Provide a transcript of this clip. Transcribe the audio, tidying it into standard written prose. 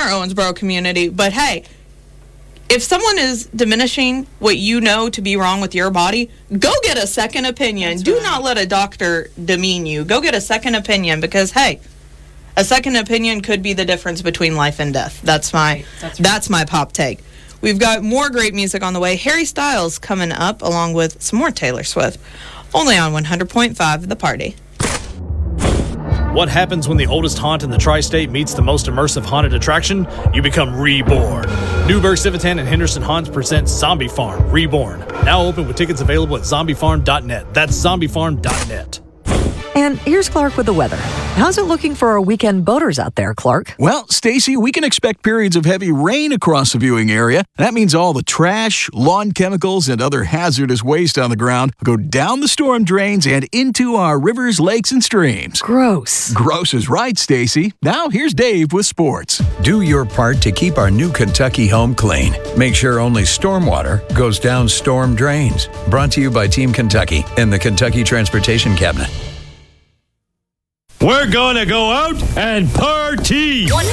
our Owensboro community. But hey, if someone is diminishing what you know to be wrong with your body, go get a second opinion. That's Do right. not let a doctor demean you. Go get a second opinion because, hey, a second opinion could be the difference between life and death. That's my pop take. We've got more great music on the way. Harry Styles coming up along with some more Taylor Swift. Only on 100.5 The Party. What happens when the oldest haunt in the tri-state meets the most immersive haunted attraction? You become reborn. Newburgh, Civitan, and Henderson Haunts presents Zombie Farm Reborn. Now open with tickets available at zombiefarm.net. That's zombiefarm.net. And here's Clark with the weather. How's it looking for our weekend boaters out there, Clark? Well, Stacy, we can expect periods of heavy rain across the viewing area. That means all the trash, lawn chemicals, and other hazardous waste on the ground go down the storm drains and into our rivers, lakes, and streams. Gross. Gross is right, Stacy. Now here's Dave with sports. Do your part to keep our new Kentucky home clean. Make sure only stormwater goes down storm drains. Brought to you by Team Kentucky and the Kentucky Transportation Cabinet. We're gonna go out and party! 100.5